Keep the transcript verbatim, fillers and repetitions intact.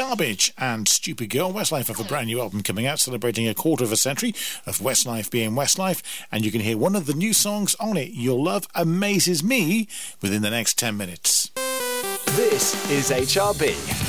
Garbage and Stupid Girl. Westlife have a brand new album coming out celebrating a quarter of a century of Westlife being Westlife, and you can hear one of the new songs on it, Your Love Amazes Me, within the next ten minutes. This is H R B.